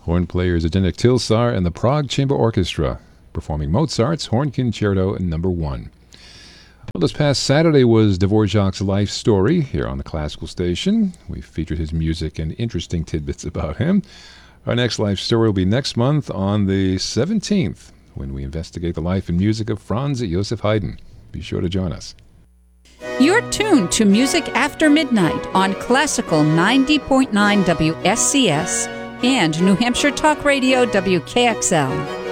Horn players Zdeněk Tilsar and the Prague Chamber Orchestra, performing Mozart's Horn Concerto No. 1. Well, this past Saturday was Dvorak's life story here on the Classical Station. We featured his music and interesting tidbits about him. Our next life story will be next month on the 17th, when we investigate the life and music of Franz Joseph Haydn. Be sure to join us. You're tuned to Music After Midnight on Classical 90.9 WSCS and New Hampshire Talk Radio WKXL.